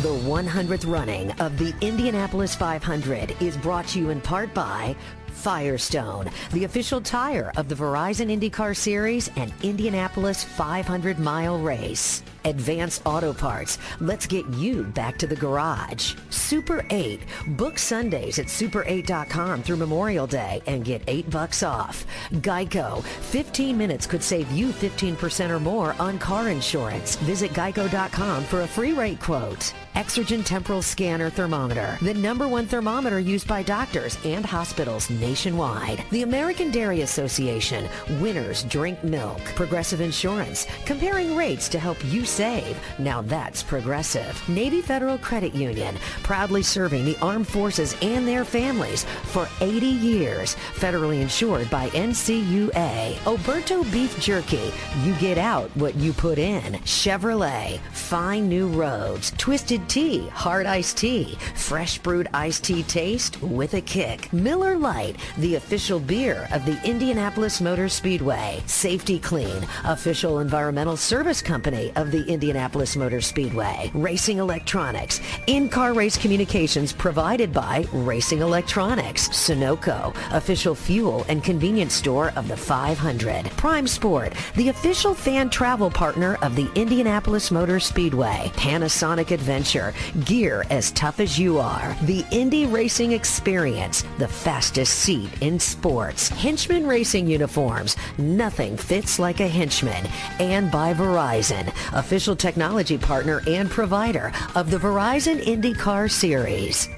The 100th running of the Indianapolis 500 is brought to you in part by Firestone, the official tire of the Verizon IndyCar Series and Indianapolis 500-mile race. Advance Auto Parts. Let's get you back to the garage. Super 8. Book Sundays at super8.com through Memorial Day and get $8 off. Geico. 15 minutes could save you 15% or more on car insurance. Visit geico.com for a free rate quote. Exergen Temporal Scanner Thermometer, the #1 thermometer used by doctors and hospitals nationwide. The American Dairy Association, winners drink milk. Progressive Insurance, comparing rates to help you save. Now that's progressive. Navy Federal Credit Union, proudly serving the armed forces and their families for 80 years. Federally insured by NCUA. Oberto Beef Jerky, you get out what you put in. Chevrolet, fine new roads. Twisted Tea, hard iced tea, fresh brewed iced tea taste with a kick. Miller Lite, the official beer of the Indianapolis Motor Speedway. Safety Clean, official environmental service company of the Indianapolis Motor Speedway. Racing Electronics, in-car race communications provided by Racing Electronics. Sunoco, official fuel and convenience store of the 500. Prime Sport, the official fan travel partner of the Indianapolis Motor Speedway. Panasonic Adventure, gear as tough as you are. The Indy Racing Experience, the fastest seat in sports. Henchman Racing Uniforms, nothing fits like a henchman. And by Verizon, official technology partner and provider of the Verizon IndyCar Series.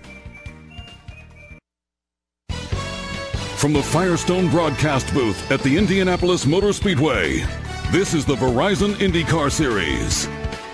From the Firestone broadcast booth at the Indianapolis Motor Speedway, this is the Verizon IndyCar Series.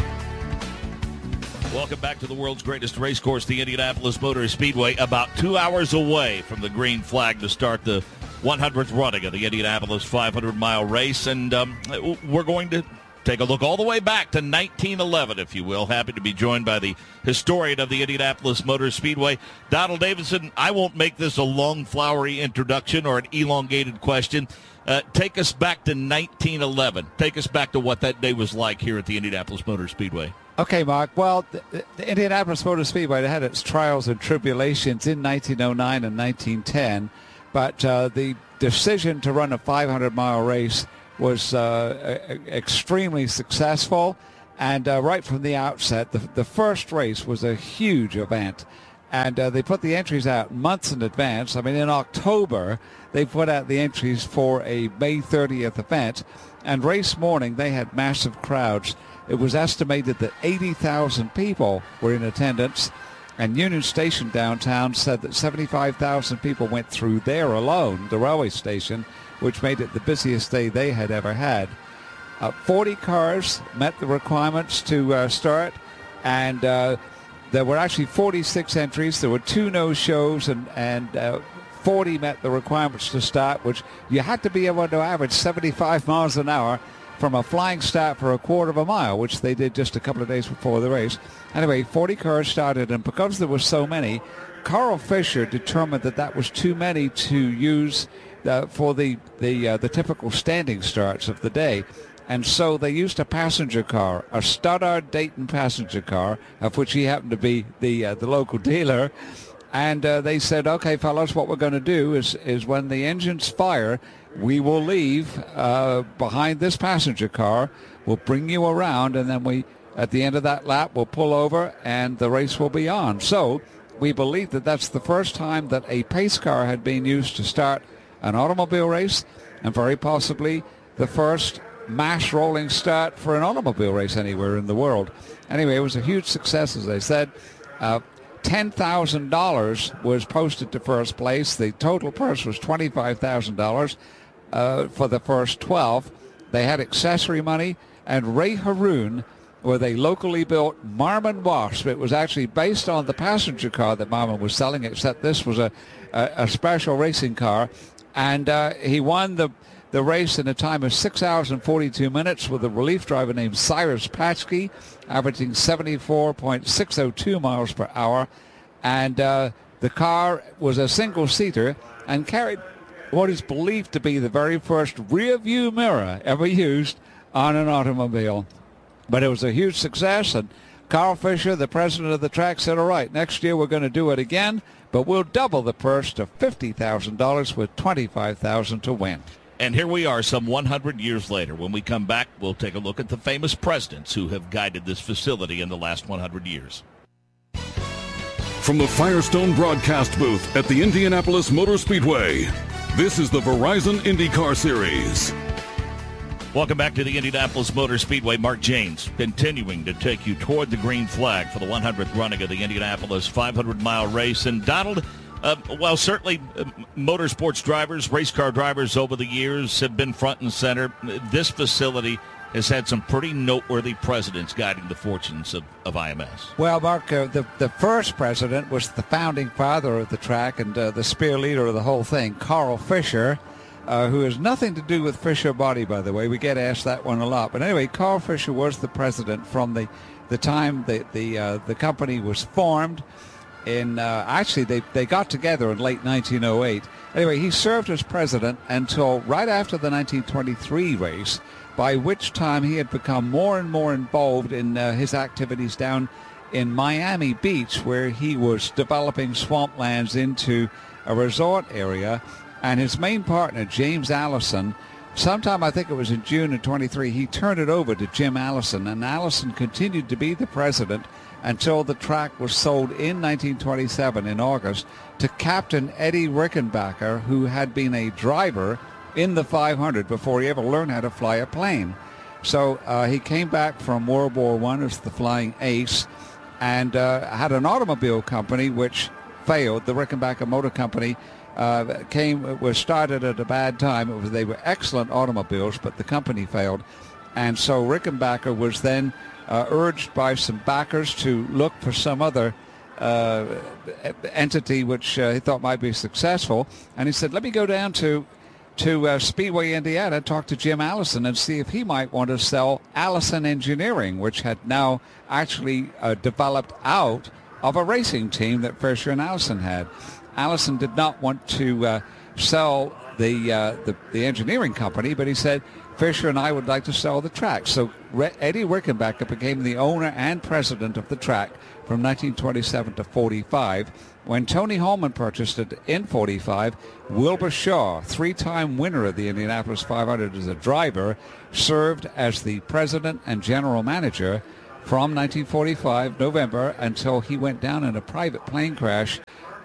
Welcome back to the world's greatest race course, the Indianapolis Motor Speedway, about 2 hours away from the green flag to start the 100th running of the Indianapolis 500-mile race. And we're going to take a look all the way back to 1911, if you will. Happy to be joined by the historian of the Indianapolis Motor Speedway, Donald Davidson. I won't make this a long, flowery introduction or an elongated question. Take us back to 1911. Take us back to what that day was like here at the Indianapolis Motor Speedway. Okay, Mark. Well, the Indianapolis Motor Speedway had its trials and tribulations in 1909 and 1910, but the decision to run a 500-mile race was extremely successful, and right from the outset, the first race was a huge event, and they put the entries out months in advance. I mean, in October, they put out the entries for a May 30th event, and race morning, they had massive crowds. It was estimated that 80,000 people were in attendance, and Union Station downtown said that 75,000 people went through there alone, the railway station, which made it the busiest day they had ever had. 40 cars met the requirements to start, and there were actually 46 entries. There were 2 no-shows, and 40 met the requirements to start, which you had to be able to average 75 miles an hour from a flying start for a quarter of a mile, which they did just a couple of days before the race. Anyway, 40 cars started, and because there were so many, Carl Fisher determined that that was too many to use for the typical standing starts of the day. And so they used a passenger car, a Stoddard Dayton passenger car, of which he happened to be the local dealer. And they said, okay, fellas, what we're going to do is when the engines fire, we will leave behind this passenger car. We'll bring you around, and then at the end of that lap, we'll pull over, and the race will be on. So we believe that that's the first time that a pace car had been used to start an automobile race, and very possibly the first mass rolling start for an automobile race anywhere in the world. Anyway, it was a huge success, as I said. $10,000 was posted to first place. The total purse was $25,000 for the first 12. They had accessory money, and Ray Haroon with a locally built Marmon Wasp. It was actually based on the passenger car that Marmon was selling, except this was a special racing car. And he won the race in a time of 6 hours and 42 minutes with a relief driver named Cyrus Patsky, averaging 74.602 miles per hour. And the car was a single-seater and carried what is believed to be the very first rear-view mirror ever used on an automobile. But it was a huge success, and Carl Fisher, the president of the track, said, all right, next year we're going to do it again, but we'll double the purse to $50,000 with $25,000 to win. And here we are some 100 years later. When we come back, we'll take a look at the famous presidents who have guided this facility in the last 100 years. From the Firestone broadcast booth at the Indianapolis Motor Speedway, this is the Verizon IndyCar Series. Welcome back to the Indianapolis Motor Speedway. Mark Jaynes continuing to take you toward the green flag for the 100th running of the Indianapolis 500-mile race. And Donald, well, certainly motorsports drivers, race car drivers over the years have been front and center. This facility has had some pretty noteworthy presidents guiding the fortunes of IMS. Well, Mark, the first president was the founding father of the track and the spear leader of the whole thing, Carl Fisher, who has nothing to do with Fisher Body, by the way. We get asked that one a lot. But anyway, Carl Fisher was the president from the time the company was formed. Actually, they got together in late 1908. Anyway, he served as president until right after the 1923 race, by which time he had become more and more involved in his activities down in Miami Beach, where he was developing swamplands into a resort area. And his main partner, James Allison, sometime I think it was in June of 23, he turned it over to Jim Allison, and Allison continued to be the president until the track was sold in 1927 in August to Captain Eddie Rickenbacker, who had been a driver in the 500 before he ever learned how to fly a plane. So he came back from World War I as the flying ace and had an automobile company which failed. The Rickenbacker Motor Company was started at a bad time. They were excellent automobiles, but the company failed. And so Rickenbacker was then urged by some backers to look for some other entity which he thought might be successful. And he said, let me go down to Speedway, Indiana, talk to Jim Allison and see if he might want to sell Allison Engineering, which had now actually developed out of a racing team that Fisher and Allison had. Allison did not want to sell the engineering company, but he said, Fisher and I would like to sell the track. So Eddie Rickenbacker became the owner and president of the track from 1927 to 45. When Tony Holman purchased it in 45, Wilbur Shaw, three-time winner of the Indianapolis 500 as a driver, served as the president and general manager from 1945, November, until he went down in a private plane crash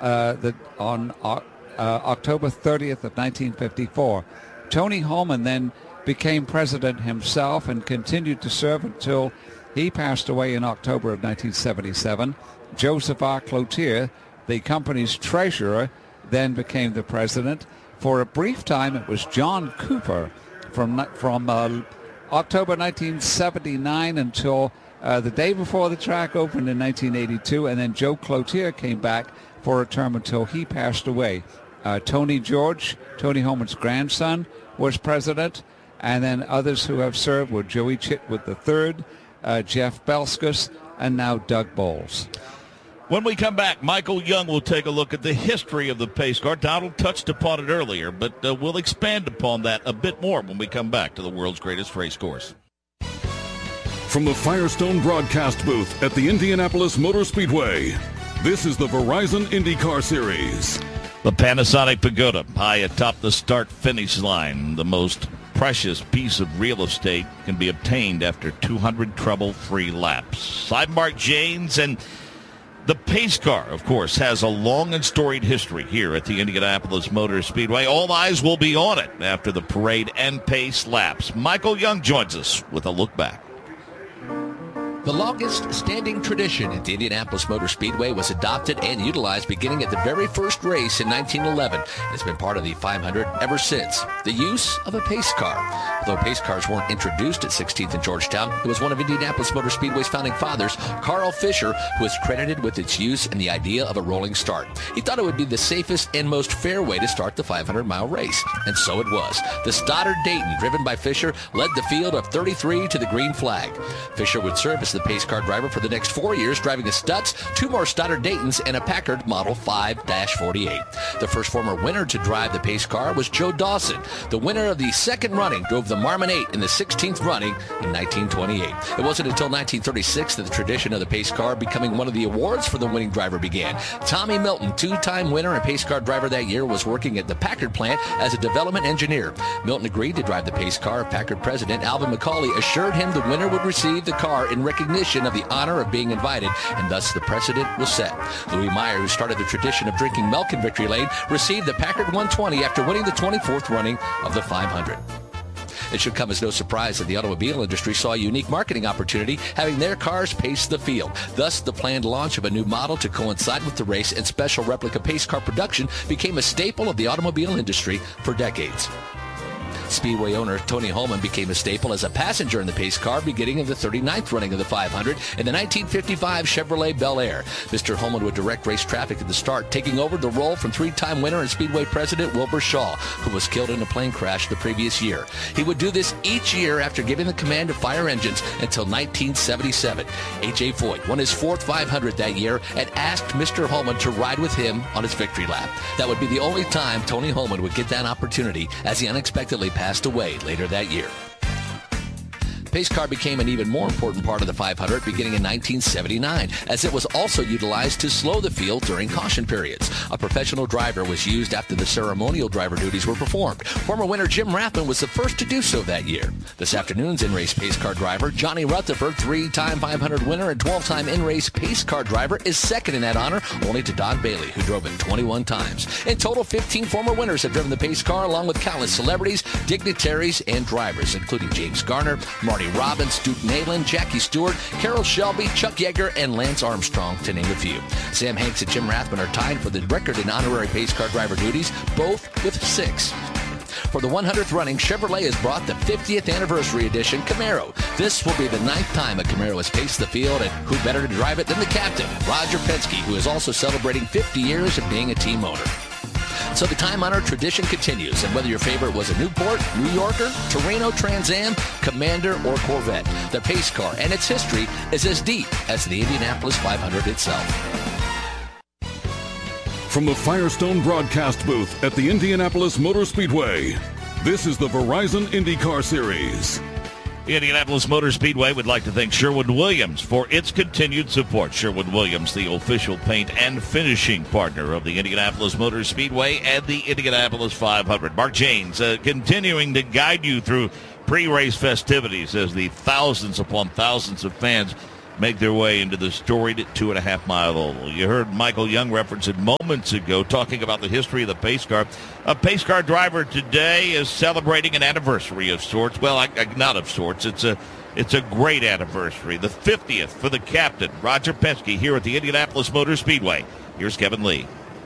on October 30th of 1954. Tony Holman then became president himself and continued to serve until he passed away in October of 1977. Joseph R. Cloutier, the company's treasurer, then became the president. For a brief time, it was John Cooper from October 1979 until the day before the track opened in 1982, and then Joe Cloutier came back for a term until he passed away. Tony George, Tony Holman's grandson, was president, and then others who have served were Joey Chitwood III, Jeff Belskus, and now Doug Bowles. When we come back, Michael Young will take a look at the history of the pace car. Donald touched upon it earlier, but we'll expand upon that a bit more when we come back to the world's greatest race course. From the Firestone broadcast booth at the Indianapolis Motor Speedway, this is the Verizon IndyCar Series. The Panasonic Pagoda, high atop the start-finish line. The most precious piece of real estate can be obtained after 200 trouble-free laps. I'm Mark Jaynes, and the pace car, of course, has a long and storied history here at the Indianapolis Motor Speedway. All eyes will be on it after the parade and pace laps. Michael Young joins us with a look back. The longest standing tradition at the Indianapolis Motor Speedway was adopted and utilized beginning at the very first race in 1911. It's been part of the 500 ever since. The use of a pace car. Although pace cars weren't introduced at 16th and Georgetown, it was one of Indianapolis Motor Speedway's founding fathers, Carl Fisher, who is credited with its use and the idea of a rolling start. He thought it would be the safest and most fair way to start the 500-mile race. And so it was. The Stoddard Dayton, driven by Fisher, led the field of 33 to the green flag. Fisher would serve as the the pace car driver for the next 4 years, driving a Stutz, 2 more Stoddard Daytons, and a Packard Model 5-48. The first former winner to drive the pace car was Joe Dawson. The winner of the second running drove the Marmon 8 in the 16th running in 1928. It wasn't until 1936 that the tradition of the pace car becoming one of the awards for the winning driver began. Tommy Milton, 2-time winner and pace car driver that year, was working at the Packard plant as a development engineer. Milton agreed to drive the pace car. Packard president Alvin McCauley assured him the winner would receive the car in recognition of the honor of being invited, and thus the precedent was set. Louis Meyer, who started the tradition of drinking milk in victory lane, received the Packard 120 after winning the 24th running of the 500. It should come as no surprise that the automobile industry saw a unique marketing opportunity, having their cars pace the field. Thus, the planned launch of a new model to coincide with the race and special replica pace car production became a staple of the automobile industry for decades. Speedway owner Tony Holman became a staple as a passenger in the pace car beginning of the 39th running of the 500 in the 1955 Chevrolet Bel Air. Mr. Holman would direct race traffic at the start, taking over the role from 3-time winner and Speedway president Wilbur Shaw, who was killed in a plane crash the previous year. He would do this each year after giving the command to fire engines until 1977. A.J. Foyt won his 4th 500 that year and asked Mr. Holman to ride with him on his victory lap. That would be the only time Tony Holman would get that opportunity, as he unexpectedly passed away later that year. Pace car became an even more important part of the 500 beginning in 1979, as it was also utilized to slow the field during caution periods. A professional driver was used after the ceremonial driver duties were performed. Former winner Jim Rathman was the first to do so that year. This afternoon's in-race pace car driver, Johnny Rutherford, 3-time 500 winner and 12-time in-race pace car driver, is second in that honor, only to Don Bailey, who drove it 21 times. In total, 15 former winners have driven the pace car, along with countless celebrities, dignitaries, and drivers, including James Garner, Marty Robbins, Duke Nayland, Jackie Stewart, Carroll Shelby, Chuck Yeager, and Lance Armstrong, to name a few. Sam Hanks and Jim Rathman are tied for the record in honorary pace car driver duties, both with 6. For the 100th running, Chevrolet has brought the 50th anniversary edition Camaro. This will be the 9th time a Camaro has paced the field, and who better to drive it than the captain, Roger Penske, who is also celebrating 50 years of being a team owner. So the time-honored tradition continues, and whether your favorite was a Newport, New Yorker, Torino, Trans Am, Commander, or Corvette, the pace car and its history is as deep as the Indianapolis 500 itself. From the Firestone broadcast booth at the Indianapolis Motor Speedway, this is the Verizon IndyCar Series. The Indianapolis Motor Speedway would like to thank Sherwin-Williams for its continued support. Sherwin-Williams, the official paint and finishing partner of the Indianapolis Motor Speedway and the Indianapolis 500. Mark Janes continuing to guide you through pre-race festivities as the thousands upon thousands of fans make their way into the storied 2.5-mile oval. You heard Michael Young reference it moments ago, talking about the history of the pace car. A pace car driver today is celebrating an anniversary of sorts. Well, not of sorts. It's a great anniversary. The 50th for the captain, Roger Penske, here at the Indianapolis Motor Speedway. Here's Kevin Lee.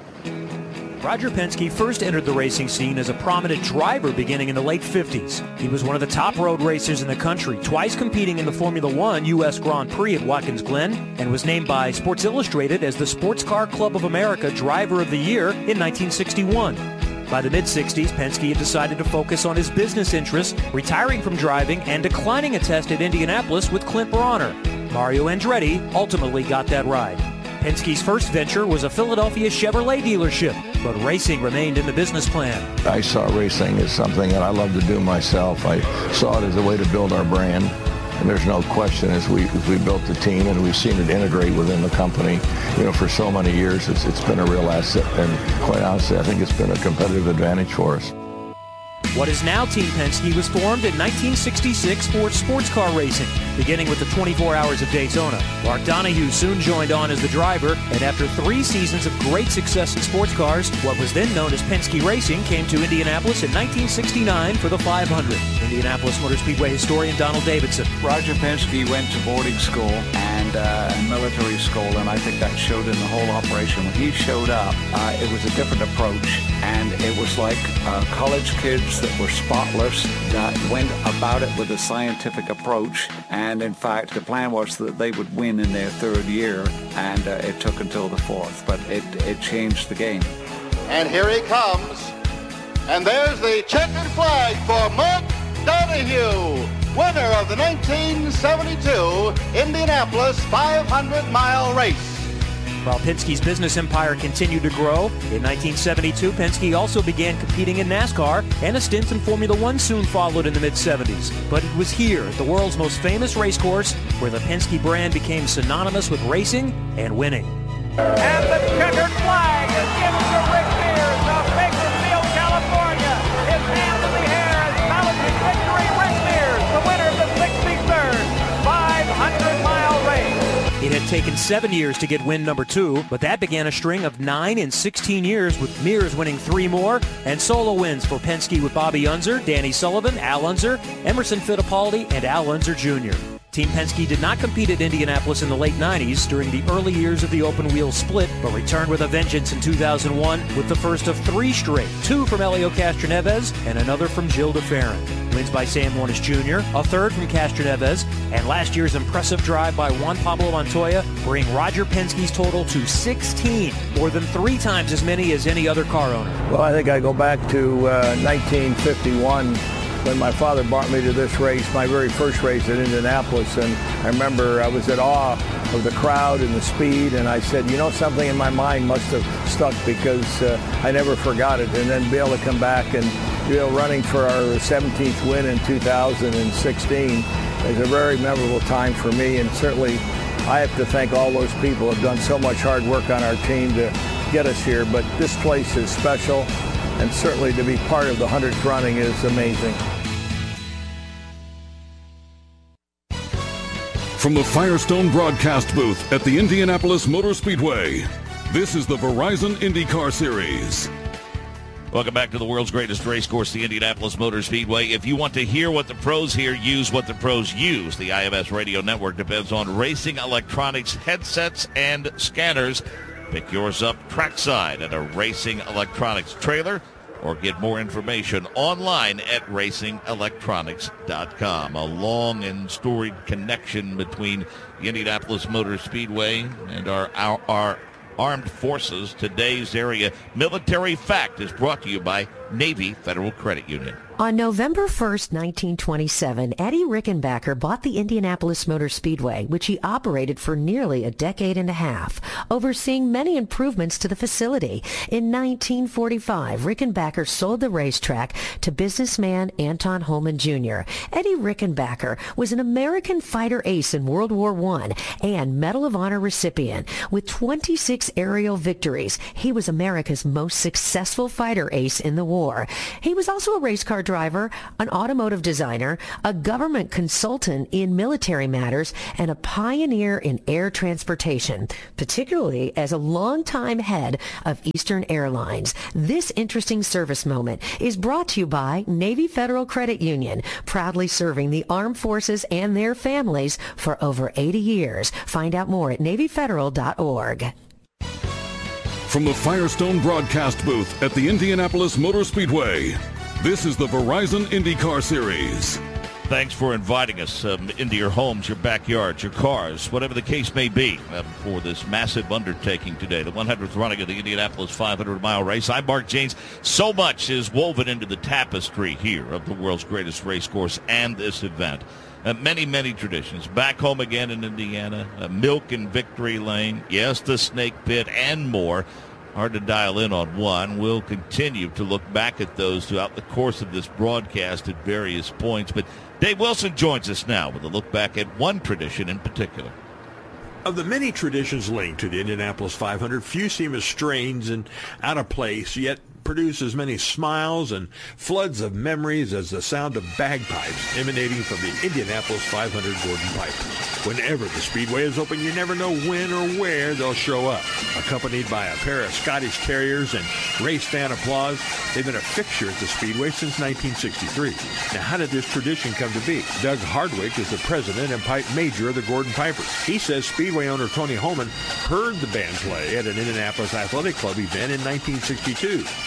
Roger Penske first entered the racing scene as a prominent driver beginning in the late 50s. He was one of the top road racers in the country, twice competing in the Formula One U.S. Grand Prix at Watkins Glen, and was named by Sports Illustrated as the Sports Car Club of America Driver of the Year in 1961. By the mid-60s, Penske had decided to focus on his business interests, retiring from driving and declining a test at Indianapolis with Clint Bronner. Mario Andretti ultimately got that ride. Penske's first venture was a Philadelphia Chevrolet dealership, but racing remained in the business plan. I saw racing as something that I love to do myself. I saw it as a way to build our brand. And there's no question as we built the team and we've seen it integrate within the company, for so many years, it's been a real asset. And quite honestly, I think it's been a competitive advantage for us. What is now Team Penske was formed in 1966 for sports car racing, beginning with the 24 Hours of Daytona. Mark Donohue soon joined on as the driver, and after 3 seasons of great success in sports cars, what was then known as Penske Racing came to Indianapolis in 1969 for the 500. Indianapolis Motor Speedway historian Donald Davidson. Roger Penske went to boarding school and military school, and I think that showed in the whole operation. When he showed up, it was a different approach, and it was like college kids that were spotless, that went about it with a scientific approach, and in fact the plan was that they would win in their 3rd year, and it took until the 4th, but it changed the game. And here he comes, and there's the checkered flag for Mark Donohue. winner of the 1972 Indianapolis 500-mile race. While Penske's business empire continued to grow, in 1972, Penske also began competing in NASCAR, and a stint in Formula One soon followed in the mid-70s. But it was here, at the world's most famous racecourse, where the Penske brand became synonymous with racing and winning. And the checkered flag is given to Rick Mears of Bakersfield, California. His hands in the air as balancing victory. Rick Mears, the winner of the 63rd 500-mile race. It had taken 7 years to get win number 2, but that began a string of 9 in 16 years, with Mears winning 3 more, and solo wins for Penske with Bobby Unser, Danny Sullivan, Al Unser, Emerson Fittipaldi, and Al Unser Jr. Team Penske did not compete at Indianapolis in the late 90s during the early years of the open-wheel split, but returned with a vengeance in 2001 with the first of 3 straight, 2 from Helio Castroneves and another from Gilles de Ferran. Wins by Sam Warnes Jr., a third from Castroneves, and last year's impressive drive by Juan Pablo Montoya bring Roger Penske's total to 16, more than 3 times as many as any other car owner. Well, I think I go back to 1951 when my father brought me to this race, my very first race at Indianapolis, and I remember I was at awe of the crowd and the speed, and I said, you know, something in my mind must have stuck because I never forgot it, and then be able to come back and running for our 17th win in 2016 is a very memorable time for me, and certainly I have to thank all those people who have done so much hard work on our team to get us here, but this place is special, and certainly to be part of the 100th running is amazing. From the Firestone broadcast booth at the Indianapolis Motor Speedway, this is the Verizon IndyCar Series. Welcome back to the world's greatest race course, the Indianapolis Motor Speedway. If you want to hear what the pros here use, what the pros use, the IMS radio network depends on racing electronics, headsets, and scanners. Pick yours up trackside at a Racing Electronics trailer, or get more information online at racingelectronics.com. A long and storied connection between the Indianapolis Motor Speedway and our armed forces. Today's area military fact is brought to you by Navy Federal Credit Union. On November 1st, 1927, Eddie Rickenbacker bought the Indianapolis Motor Speedway, which he operated for nearly a decade and a half, overseeing many improvements to the facility. In 1945, Rickenbacker sold the racetrack to businessman Anton Holman Jr. Eddie Rickenbacker was an American fighter ace in World War I and Medal of Honor recipient. With 26 aerial victories, he was America's most successful fighter ace in the war. He was also a race car driver, an automotive designer, a government consultant in military matters, and a pioneer in air transportation, particularly as a longtime head of Eastern Airlines. This interesting service moment is brought to you by Navy Federal Credit Union, proudly serving the armed forces and their families for over 80 years. Find out more at NavyFederal.org. From the Firestone broadcast booth at the Indianapolis Motor Speedway, this is the Verizon IndyCar Series. Thanks for inviting us into your homes, your backyards, your cars, whatever the case may be, for this massive undertaking today, the 100th running of the Indianapolis 500-mile race. I'm Mark Janes. So much is woven into the tapestry here of the world's greatest race course and this event. Many, many traditions. Back home again in Indiana, Milk and Victory Lane, yes, the Snake Pit, and more. Hard to dial in on one. We'll continue to look back at those throughout the course of this broadcast at various points. But Dave Wilson joins us now with a look back at one tradition in particular. Of the many traditions linked to the Indianapolis 500, few seem as strange and out of place, yet produce as many smiles and floods of memories as the sound of bagpipes emanating from the Indianapolis 500 Gordon Piper. Whenever the Speedway is open, you never know when or where they'll show up. Accompanied by a pair of Scottish Terriers and race fan applause, they've been a fixture at the Speedway since 1963. Now, how did this tradition come to be? Doug Hardwick is the president and pipe major of the Gordon Pipers. He says Speedway owner Tony Holman heard the band play at an Indianapolis Athletic Club event in 1962.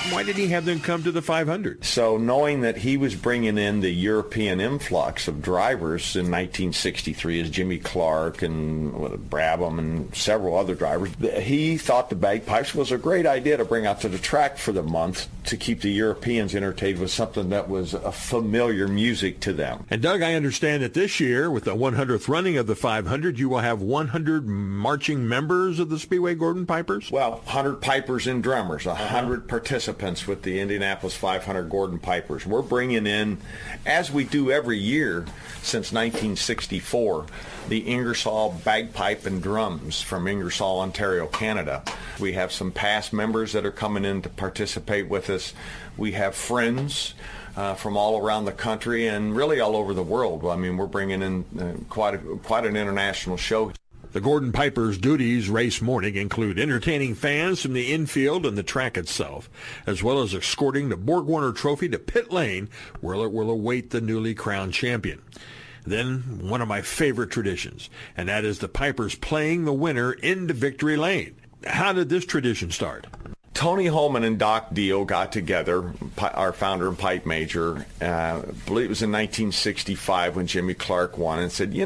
Why did he have them come to the 500? So knowing that he was bringing in the European influx of drivers in 1963 as Jimmy Clark and Brabham and several other drivers, he thought the bagpipes was a great idea to bring out to the track for the month to keep the Europeans entertained with something that was a familiar music to them. And Doug, I understand that this year, with the 100th running of the 500, you will have 100 marching members of the Speedway Gordon Pipers? Well, 100 pipers and drummers, 100 participants with the Indianapolis 500 Gordon Pipers. We're bringing in, as we do every year since 1964, the Ingersoll bagpipe and drums from Ingersoll, Ontario, Canada. We have some past members that are coming in to participate with us. We have friends from all around the country and really all over the world. I mean, we're bringing in quite an international show. The Gordon Pipers' duties race morning include entertaining fans from the infield and the track itself, as well as escorting the Borg Warner Trophy to pit lane, where it will await the newly crowned champion. Then, one of my favorite traditions, and that is the Pipers playing the winner into victory lane. How did this tradition start? Tony Holman and Doc Dio got together, our founder and pipe major, I believe it was in 1965 when Jimmy Clark won, and said,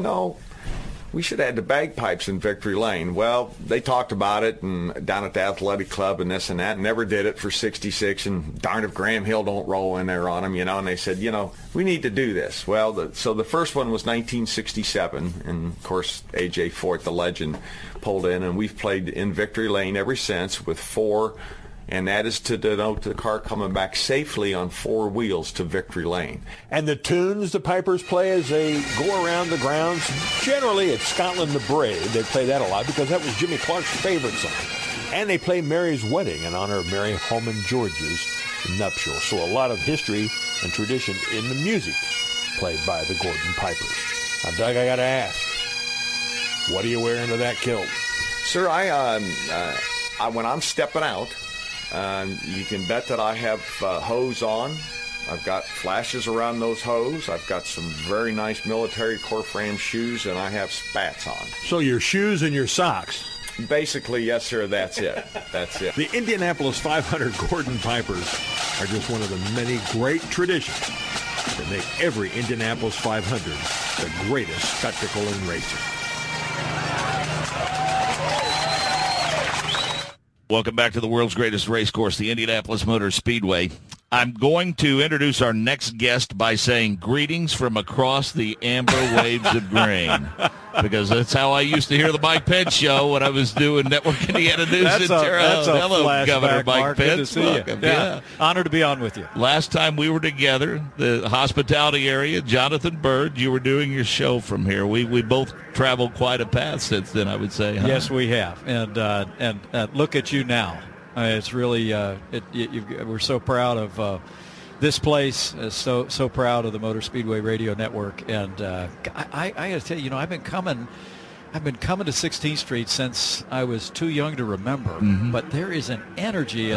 we should add the bagpipes in victory lane. Well, they talked about it and down at the athletic club and this and that, and never did it for 66, and darn if Graham Hill don't roll in there on them, and they said, we need to do this. Well, so the first one was 1967, and of course A.J. Fort, the legend, pulled in, and we've played in victory lane ever since with 4, and that is to denote the car coming back safely on 4 wheels to victory lane. And the tunes the Pipers play as they go around the grounds, generally it's Scotland the Brave. They play that a lot because that was Jimmy Clark's favorite song. And they play Mary's Wedding in honor of Mary Holman George's nuptial. So a lot of history and tradition in the music played by the Gordon Pipers. Now, Doug, I got to ask, what are you wearing to that kilt? Sir, I when I'm stepping out, you can bet that I have hose on. I've got flashes around those hose. I've got some very nice military core frame shoes, and I have spats on. So your shoes and your socks. Basically, yes, sir, that's it. That's it. The Indianapolis 500 Gordon Pipers are just one of the many great traditions that make every Indianapolis 500 the greatest spectacle in racing. Welcome back to the world's greatest race course, the Indianapolis Motor Speedway. I'm going to introduce our next guest by saying greetings from across the amber waves of grain, because that's how I used to hear the Mike Pence show when I was doing Network Indiana News. That's a hello, flashback, Governor Mike Mark. Pence. Good to see Welcome. you. Yeah. Honored to be on with you. Last time we were together, the hospitality area, Jonathan Bird, you were doing your show from here. We both traveled quite a path since then, I would say. Huh? Yes, we have. And look at you now. It's really we're so proud of this place. So proud of the Motor Speedway Radio Network. And I got to tell you, I've been coming to 16th Street since I was too young to remember. Mm-hmm. But there is an energy